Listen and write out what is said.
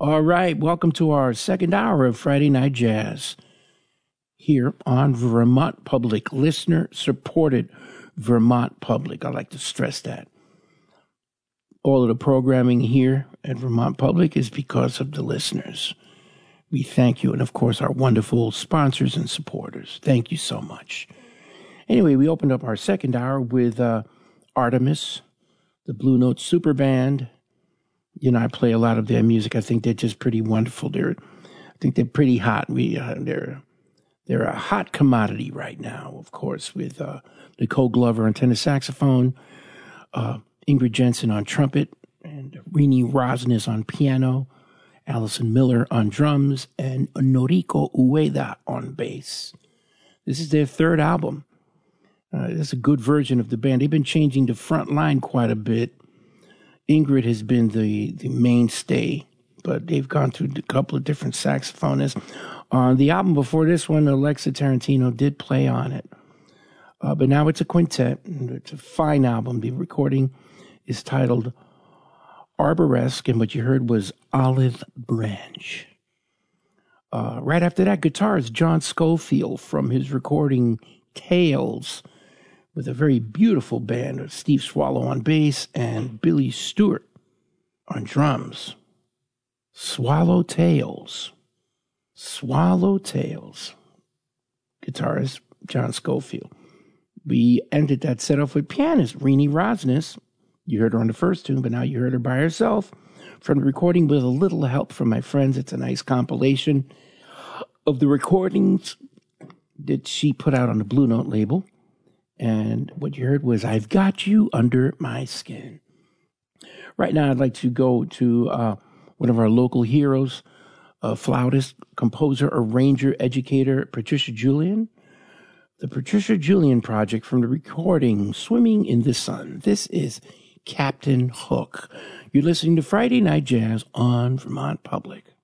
All right, welcome to our second hour of Friday Night Jazz here on Vermont Public, listener-supported Vermont Public. I like to stress that. All of the programming here at Vermont Public is because of the listeners. We thank you, and of course, our wonderful sponsors and supporters. Thank you so much. Anyway, we opened up our second hour with Artemis, the Blue Note Super Band. You know, I play a lot of their music. I think they're just pretty wonderful. I think they're pretty hot. They're a hot commodity right now, of course, with Nicole Glover on tenor saxophone, Ingrid Jensen on trumpet, and Rini Rosnes on piano, Allison Miller on drums, and Noriko Ueda on bass. This is their third album. It's a good version of the band. They've been changing the front line quite a bit. Ingrid has been the mainstay, but they've gone through a couple of different saxophonists. On the album before this one, Alexa Tarantino did play on it. But now it's a quintet, and it's a fine album. The recording is titled Arboresque, and what you heard was Olive Branch. Right after that, guitar is John Schofield from his recording Tales, with a very beautiful band of Steve Swallow on bass and Billy Stewart on drums. Swallow Tales. Guitarist John Schofield. We ended that set off with pianist Rini Rosnes. You heard her on the first tune, but now you heard her by herself from the recording with a little help from my friends. It's a nice compilation of the recordings that she put out on the Blue Note label. And what you heard was I've Got You Under My Skin. Right now, I'd like to go to one of our local heroes, flautist, composer, arranger, educator, Patricia Julian. The Patricia Julian Project from the recording Swimming in the Sun. This is Captain Hook. You're listening to Friday Night Jazz on Vermont Public.